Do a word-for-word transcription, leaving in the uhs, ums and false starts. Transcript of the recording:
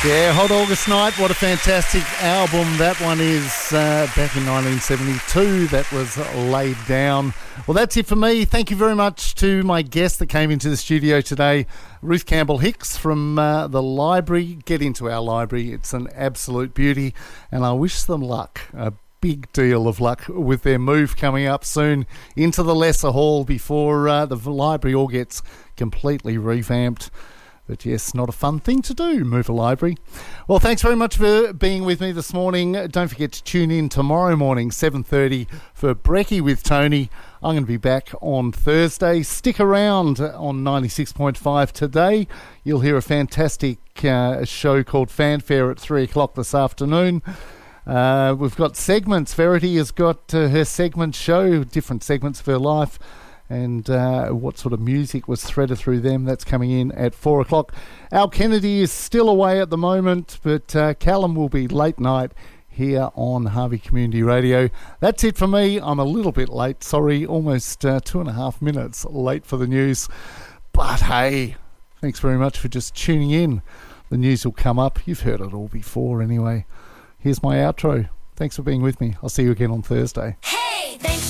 Yeah, Hot August Night, what a fantastic album that one is. Uh, back in nineteen seventy-two, that was laid down. Well, that's it for me. Thank you very much to my guest that came into the studio today, Ruth Campbell-Hicks from uh, the library. Get into our library. It's an absolute beauty, and I wish them luck. A big deal of luck with their move coming up soon into the lesser hall before uh, the library all gets completely revamped. But yes, not a fun thing to do, move a library. Well, thanks very much for being with me this morning. Don't forget to tune in tomorrow morning, seven thirty, for Brekkie with Tony. I'm going to be back on Thursday. Stick around on ninety-six point five today. You'll hear a fantastic uh, show called Fanfare at three o'clock this afternoon. Uh, we've got segments. Verity has got uh, her segment show, different segments of her life, and uh, what sort of music was threaded through them. That's coming in at four o'clock. Al Kennedy is still away at the moment, but uh, Callum will be late night here on Harvey Community Radio. That's it for me. I'm a little bit late, sorry, almost uh, two and a half minutes late for the news. But hey, thanks very much for just tuning in. The news will come up. You've heard it all before anyway. Here's my outro. Thanks for being with me. I'll see you again on Thursday. Hey, thanks.